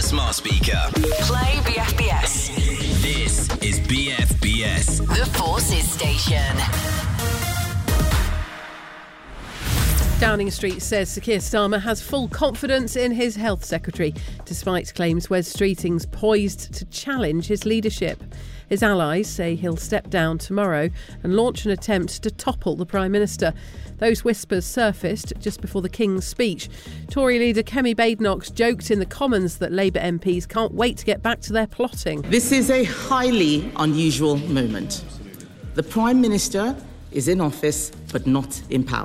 your smart speaker. Play BFBS. This is BFBS. The Forces Station. Downing Street says Sir Keir Starmer has full confidence in his health secretary, despite claims Wes Streeting's poised to challenge his leadership. His allies say he'll step down tomorrow and launch an attempt to topple the Prime Minister. Those whispers surfaced just before the King's speech. Tory leader Kemi Badenoch joked in the Commons that Labour MPs can't wait to get back to their plotting. This is a highly unusual moment. The Prime Minister is in office but not in power.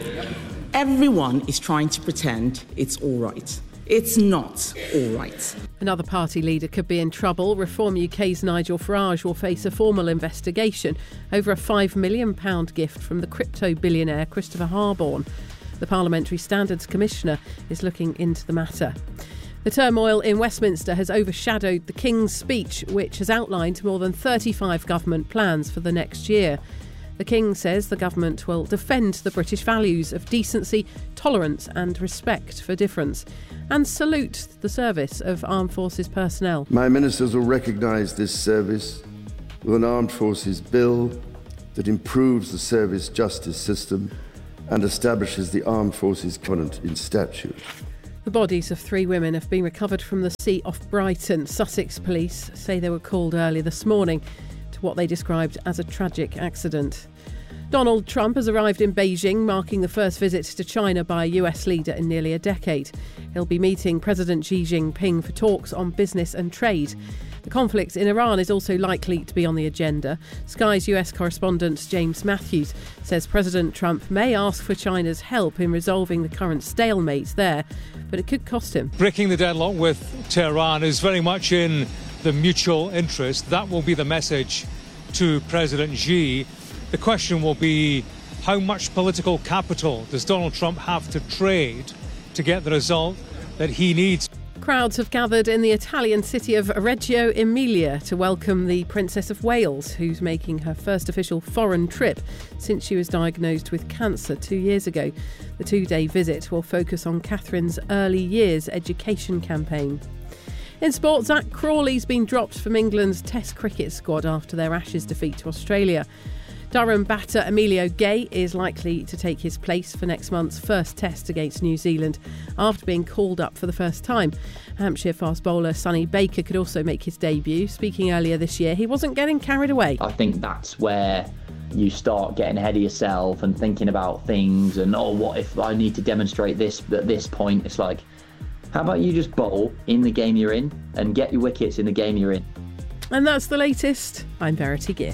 Everyone is trying to pretend it's all right. It's not all right. Another party leader could be in trouble. Reform UK's Nigel Farage will face a formal investigation over a £5 million gift from the crypto billionaire Christopher Harborne. The Parliamentary Standards Commissioner is looking into the matter. The turmoil in Westminster has overshadowed the King's speech, which has outlined more than 35 government plans for the next year. The King says the government will defend the British values of decency, tolerance and respect for difference, and salute the service of Armed Forces personnel. My ministers will recognise this service with an Armed Forces bill that improves the service justice system and establishes the Armed Forces covenant in statute. The bodies of 3 women have been recovered from the sea off Brighton. Sussex police say they were called early this morning to what they described as a tragic accident. Donald Trump has arrived in Beijing, marking the first visit to China by a US leader in nearly a decade. He'll be meeting President Xi Jinping for talks on business and trade. The conflict in Iran is also likely to be on the agenda. Sky's US correspondent James Matthews says President Trump may ask for China's help in resolving the current stalemate there, but it could cost him. Breaking the deadlock with Tehran is very much in the mutual interest. That will be the message to President Xi. The question will be, how much political capital does Donald Trump have to trade to get the result that he needs? Crowds have gathered in the Italian city of Reggio Emilia to welcome the Princess of Wales, who's making her first official foreign trip since she was diagnosed with cancer 2 years ago. The 2-day visit will focus on Catherine's early years education campaign. In sport, Zach Crawley's been dropped from England's Test cricket squad after their Ashes defeat to Australia. Durham batter Emilio Gay is likely to take his place for next month's first test against New Zealand after being called up for the first time. Hampshire fast bowler Sonny Baker could also make his debut. Speaking earlier this year, he wasn't getting carried away. I think that's where you start getting ahead of yourself and thinking about things and, what if I need to demonstrate this at this point? It's like, how about you just bowl in the game you're in and get your wickets in the game you're in? And that's the latest. I'm Verity Gear.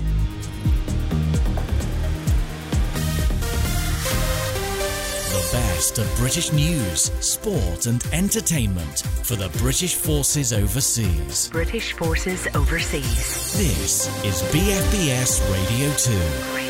The best of British news, sport and entertainment for the British Forces Overseas. British Forces Overseas. This is BFBS Radio 2.